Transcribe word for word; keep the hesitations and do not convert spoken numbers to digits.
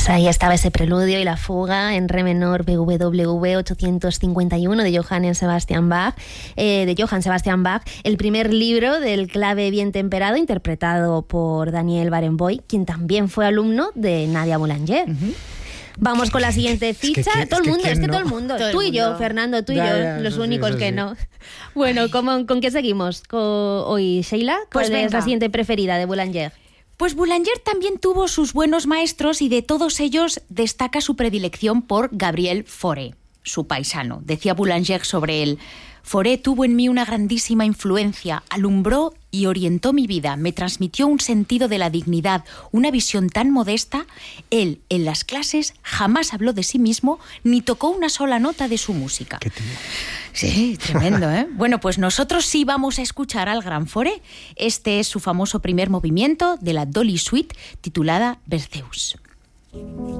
Pues ahí estaba ese preludio y la fuga en re menor B W V ochocientos cincuenta y uno de Johann Sebastian Bach, eh, de Johann Sebastian Bach, el primer libro del clave bien temperado interpretado por Daniel Barenboim, quien también fue alumno de Nadia Boulanger. Uh-huh. Vamos con la siguiente ficha. Es que, todo, es el mundo, que es que no. todo el mundo, todo tú el y mundo. yo, Fernando, tú y ya, yo, ya, los únicos sí, que sí. no. Bueno, ¿cómo, ¿con qué seguimos con hoy, Sheila? ¿Cuál pues es la siguiente preferida de Boulanger? Pues Boulanger también tuvo sus buenos maestros y de todos ellos destaca su predilección por Gabriel Fauré, su paisano. Decía Boulanger sobre él: Fauré tuvo en mí una grandísima influencia, alumbró y orientó mi vida, me transmitió un sentido de la dignidad, una visión tan modesta. Él, en las clases, jamás habló de sí mismo ni tocó una sola nota de su música. ¿Qué tío? Sí, tremendo, ¿eh? Bueno, pues nosotros sí vamos a escuchar al gran Fauré. Este es su famoso primer movimiento de la Dolly Suite, titulada Berceuse.